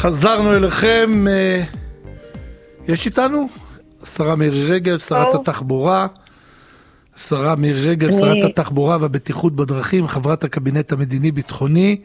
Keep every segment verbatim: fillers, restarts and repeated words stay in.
חזרנו אליכם. יש איתנו השרה מירי רגב, שרת התחבורה. השרה מירי רגב, שרת התחבורה והבטיחות בדרכים, חברת הקבינט המדיני-ביטחוני.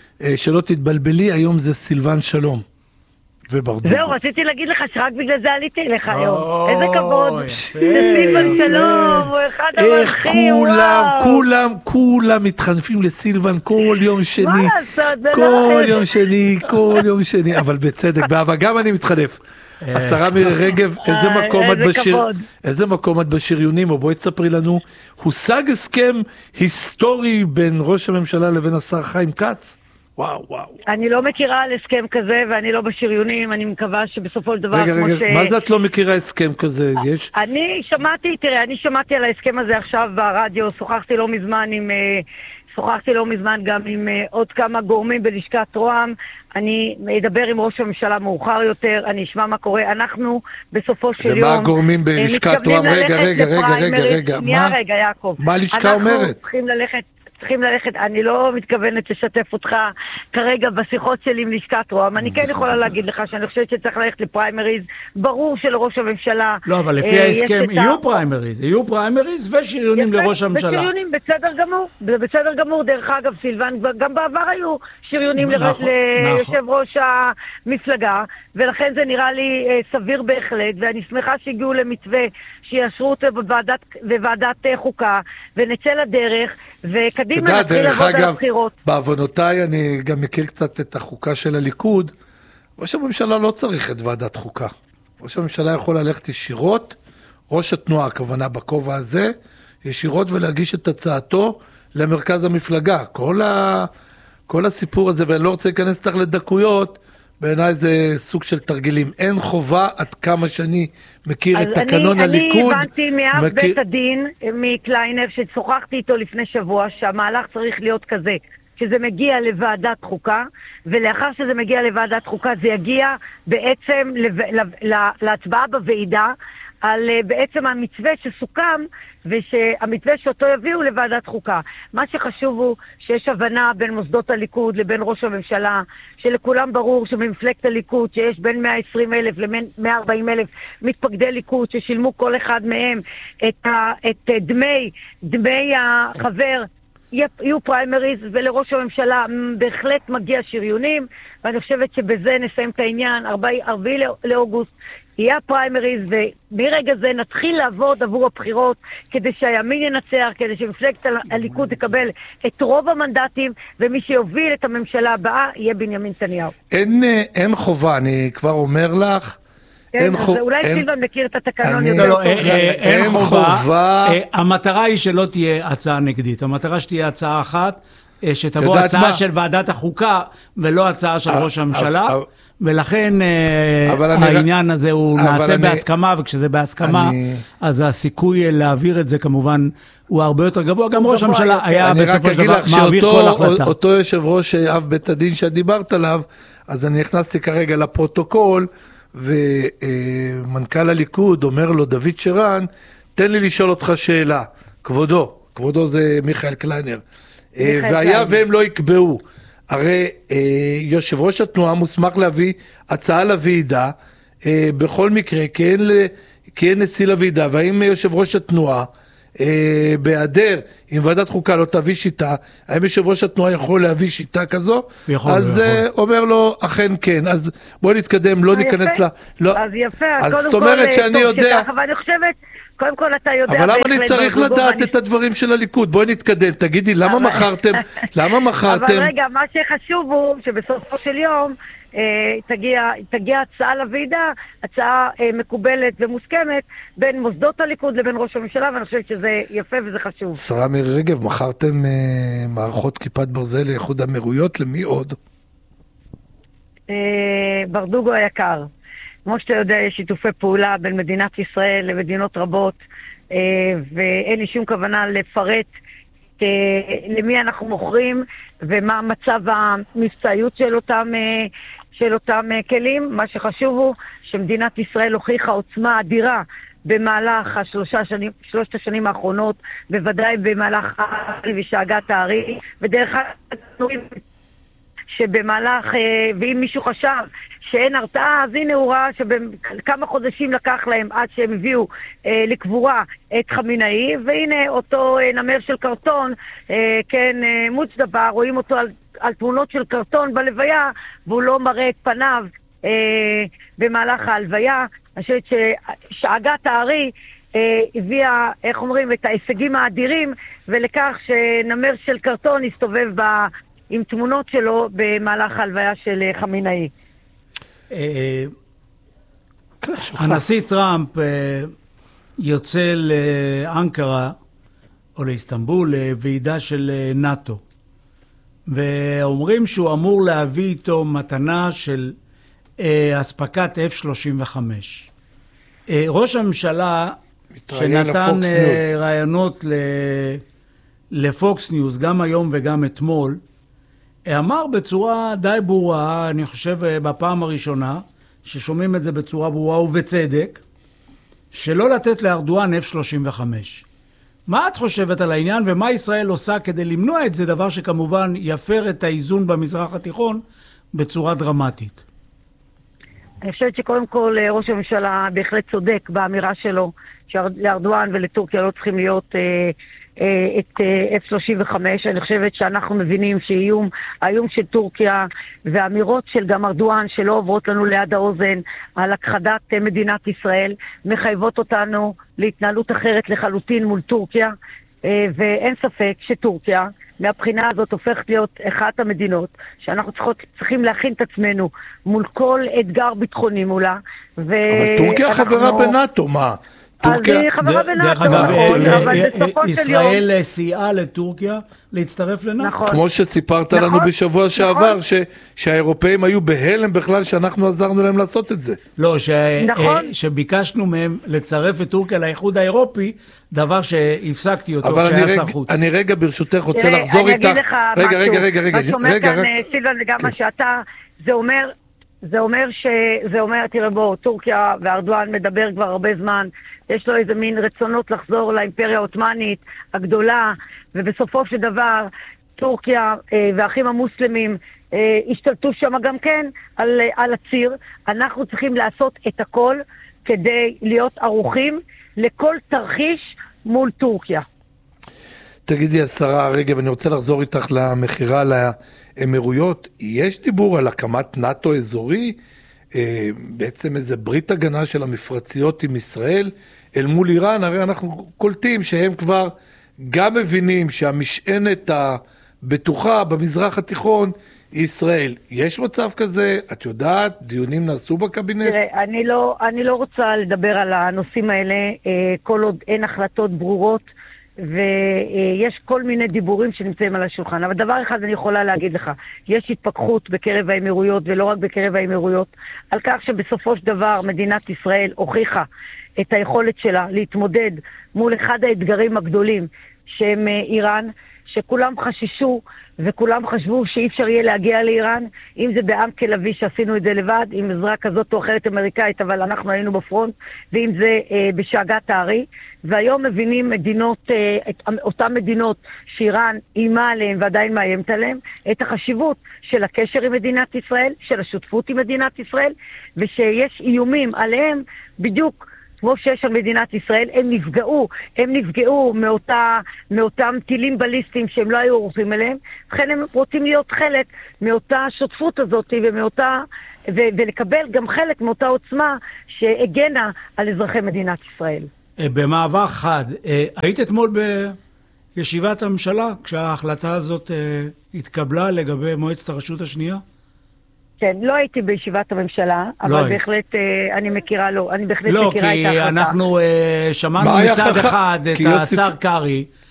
שלא תתבלבלי, היום זה סילבן שלום. וברדוגו. זהו, רציתי להגיד לך שרק בגלל זה עליתי אליך היום. איזה כבוד. זה סילבן שלום, הוא אחד המלכים, וואו. כולם, כולם, כולם מתחנפים לסילבן כל יום שני. מה לעשות? כל יום שני, כל יום שני. אבל בצדק, באהבה גם אני מתחנף. השרה מירי רגב, איזה מקום את בשיר... איזה מקום את בשריונים, או בואי תספרי לנו, הושג הסכם היסטורי בין ראש הממשלה לבין השר חיים כץ? וואו, וואו. אני לא מכירה על הסכם כזה, ואני לא בשריונים, אני מקווה שבסופו של דבר... רגע, רגע, ש... מה זה את לא מכירה הסכם כזה? יש... אני שמעתי, תראה, אני שמעתי על ההסכם הזה עכשיו ברדיו, שוחחתי לא מזמן עם... שוחחתי לא מזמן גם עם עוד כמה גורמים בלשכת רוה"מ, אני אדבר עם ראש הממשלה מאוחר יותר, אני אשמע מה קורה, אנחנו בסופו של יום... ומה הגורמים בלשכת רוה"מ? רגע, רגע, רגע, רגע, רגע, מה? רגע, יעקב. מה הלשכה אומרת? אנחנו צריכים ללכת... צריכים ללכת, אני לא מתכוונת לשתף אותך כרגע בשיחות שלי עם לשכת רוה"מ, אני כן יכולה להגיד לך שאני חושבת שצריך ללכת לפריימריז, ברור שלראש הממשלה... לא, אבל לפי ההסכם יהיו פריימריז, יהיו פריימריז ושריונים לראש הממשלה. ושריונים, בסדר גמור, בסדר גמור, דרך אגב סילבן, גם בעבר היו שריונים ליושב ראש המפלגה, ולכן זה נראה לי סביר בהחלט, ואני שמחה שהגיעו למתווה שיאשרו אותו בוועדת, בוועדת חוקה, ונצא לדרך, וקדימה נתחיל לעבוד על הבחירות. בעוונותיי אני גם מכיר קצת את החוקה של הליכוד. ראש הממשלה לא צריך את ועדת חוקה. ראש הממשלה יכול ללכת ישירות, ראש התנועה, הכוונה בכובע הזה, ישירות ולהגיש את הצעתו למרכז המפלגה. כל, ה... כל הסיפור הזה, ואני לא רוצה להיכנס תח לדקויות, בעיניי זה סוג של תרגילים. אין חובה עד כמה שאני מכיר את תקנון אני, הליכוד. אני הבנתי מאב מכיר... בית הדין, מקליינר, ששוחחתי איתו לפני שבוע, שהמהלך צריך להיות כזה, שזה מגיע לוועדת חוקה, ולאחר שזה מגיע לוועדת חוקה, זה יגיע בעצם לו... לה... להצבעה בוועידה, על בעצם המתווה שסוכם, ושהמתווה שאותו יביאו לוועדת חוקה. מה שחשוב הוא שיש הבנה בין מוסדות הליכוד לבין ראש הממשלה, שלכולם ברור שבמפלגת הליכוד, שיש בין מאה ועשרים אלף ל-מאה וארבעים אלף מתפקדי ליכוד, ששילמו כל אחד מהם את, ה, את דמי, דמי החבר, יהיו פריימריז, ולראש הממשלה בהחלט מגיע שריונים, ואני חושבת שבזה נסיים את העניין, ארבעה לאוגוסט, יהיה הפריימריז, ומרגע זה נתחיל לעבוד עבור הבחירות, כדי שהימין ינצח, כדי שמפלגת הליכוד תקבל את רוב המנדטים, ומי שיוביל את הממשלה הבאה יהיה בנימין נתניהו. אין, אין חובה, אני כבר אומר לך, כן, אז אולי סילבן מכיר את התקנון יותר. לא, לא, אין חובה. המטרה היא שלא תהיה הצעה נגדית, המטרה שתהיה הצעה אחת, שתבוא הצעה של ועדת החוקה, ולא הצעה של ראש הממשלה, ולכן העניין הזה הוא נעשה בהסכמה, וכשזה בהסכמה, אז הסיכוי להעביר את זה כמובן הוא הרבה יותר גבוה, גם ראש הממשלה היה בסופו של דבר מעביר כל החלטה. אותו יושב ראש אב בית הדין שדיברת עליו, אז אני נכנסתי כרגע לפרוטוקול, ומנכ"ל הליכוד אומר לו, דוד שרן, תן לי לשאול אותך שאלה, כבודו, כבודו זה מיכאל קליינר, והיה והם לא יקבעו, הרי יושב ראש התנועה מוסמך להביא הצעה לוועידה, בכל מקרה, כי אין נשיא לוועידה, והאם יושב ראש התנועה, בהיעדר, אם ועדת חוקה לא תביא שיטה, האם יושב ראש התנועה יכול להביא שיטה כזו? יכול, אז יכול. אומר לו, אכן כן, אז בוא נתקדם, לא ניכנס ל... לא... אז יפה, אז זאת אומרת שאני יודע... אבל אני חושבת, קודם כל אתה יודע... אבל למה אני צריך לדעת את הדברים של הליכוד? בואי נתקדם, תגידי, למה מכרתם? למה מכרתם? אבל רגע, מה שחשוב הוא שבסופו של יום תגיע, תגיע הצעה לוועידה, הצעה מקובלת ומוסכמת בין מוסדות הליכוד לבין ראש הממשלה, ואני חושבת שזה יפה וזה חשוב. שרה מירי רגב, מכרתם מערכות כיפת ברזל לאיחוד האמירויות, למי עוד? ברדוגו היקר. כמו שאתה יודע, יש שיתופי פעולה בין מדינת ישראל למדינות רבות, ואין לי שום כוונה לפרט למי אנחנו מוכרים ומה מצב המבצעיות של אותם, של אותם כלים. מה שחשוב הוא שמדינת ישראל הוכיחה עוצמה אדירה במהלך השלושה שנים, שלושת השנים האחרונות, בוודאי במהלך ושאגת הארי, ודרך אגב שבמהלך, ואם מישהו חשב שאין הרתעה, אז הנה הוא ראה שבכמה חודשים לקח להם עד שהם הביאו אה, לקבורה את חמינאי, והנה אותו אה, נמר של קרטון, אה, כן, אה, מוצדבה, רואים אותו על, על תמונות של קרטון בלוויה, והוא לא מראה את פניו אה, במהלך ההלוויה. אני חושבת ששאגת הארי אה, הביאה, איך אומרים, את ההישגים האדירים, ולכך שנמר של קרטון הסתובב ב, עם תמונות שלו במהלך ההלוויה של אה, חמינאי. הנשיא טראמפ יוצא לאנקרה או לאיסטנבול לוועידה של נאטו, ואומרים שהוא אמור להביא איתו מתנה של אספקת אף שלושים וחמש. ראש הממשלה שנתן רעיונות לפוקס ניוז גם היום וגם אתמול, אמר בצורה די ברורה, אני חושב בפעם הראשונה, ששומעים את זה בצורה ברורה ובצדק, שלא לתת לארדואן אף שלושים וחמש. מה את חושבת על העניין ומה ישראל עושה כדי למנוע את זה, דבר שכמובן יפר את האיזון במזרח התיכון בצורה דרמטית? אני חושבת שקודם כל ראש הממשלה בהחלט צודק באמירה שלו, שלארדואן ולטורקיה לא צריכים להיות אה, את אף שלושים וחמש. אני חושבת שאנחנו מבינים שאיום, האיום של טורקיה והאמירות של גם ארדואן שלא עוברות לנו ליד האוזן על הכחדת מדינת ישראל מחייבות אותנו להתנהלות אחרת לחלוטין מול טורקיה, ואין ספק שטורקיה מהבחינה הזאת הופכת להיות אחת המדינות שאנחנו צריכות, צריכים להכין את עצמנו מול כל אתגר ביטחוני מולה. אבל טורקיה חברה בנאטו, מה? אז היא חברה בנאטו, נכון, אבל בסופו של יום... ישראל סייעה לטורקיה להצטרף לנאטו. כמו שסיפרת לנו בשבוע שעבר, שהאירופאים היו בהלם בכלל שאנחנו עזרנו להם לעשות את זה. לא, שביקשנו מהם לצרף את טורקיה לאיחוד האירופי, דבר שהפסקתי אותו כשהיה שר חוץ. אני רגע ברשותך רוצה לחזור איתך. אני אגיד לך משהו, רגע, רגע, רגע. מה שאומר כאן סילבן וגם מה שאתה, זה אומר... זה אומר ש... זה אומר, תראה בו, טורקיה וארדואן מדבר כבר הרבה זמן, יש לו איזה מין רצונות לחזור לאימפריה העות'מאנית הגדולה, ובסופו של דבר טורקיה אה, והאחים המוסלמים אה, השתלטו שם גם כן על, על הציר. אנחנו צריכים לעשות את הכל כדי להיות ערוכים לכל תרחיש מול טורקיה. תגידי השרה רגב, אני רוצה לחזור איתך למחירה לאמירויות. יש דיבור על הקמת נאטו אזורי, בעצם איזה ברית הגנה של המפרציות עם ישראל אל מול איראן. הרי אנחנו קולטים שהם כבר גם מבינים שהמשענת הבטוחה במזרח התיכון היא ישראל. יש מצב כזה? את יודעת? דיונים נעשו בקבינט? תראה, אני לא, אני לא רוצה לדבר על הנושאים האלה כל עוד אין החלטות ברורות, ויש כל מיני דיבורים שנמצאים על השולחן. אבל דבר אחד אני יכולה להגיד לך, יש התפכחות בקרב האמירויות, ולא רק בקרב האמירויות, על כך שבסופו של דבר מדינת ישראל הוכיחה את היכולת שלה להתמודד מול אחד האתגרים הגדולים שהם איראן, שכולם חששו וכולם חשבו שאי אפשר יהיה להגיע לאיראן, אם זה בעם כלבי שעשינו את זה לבד, עם עזרה כזאת או אחרת אמריקאית, אבל אנחנו היינו בפרונט, ואם זה אה, בשאגת הארי. והיום מבינים מדינות, אה, את, אותן מדינות שאיראן אימה עליהן ועדיין מאיימת עליהן, את החשיבות של הקשר עם מדינת ישראל, של השותפות עם מדינת ישראל, ושיש איומים עליהם בדיוק כמו שיש על מדינת ישראל. הם נפגעו, הם נפגעו מאותה, מאותם טילים בליסטיים שהם לא היו עורכים אליהם, לכן הם רוצים להיות חלק מאותה שותפות הזאת ומאותה, ו- ולקבל גם חלק מאותה עוצמה שהגנה על אזרחי מדינת ישראל. במעבר חד, היית אתמול בישיבת הממשלה כשההחלטה הזאת התקבלה לגבי מועצת הרשות השנייה? כן, לא הייתי בישיבת הממשלה, אבל בהחלט אני מכירה לו, אני בהחלט מכירה את ההחלטה. לא, כי אנחנו שמענו מצד אחד את השר קרי,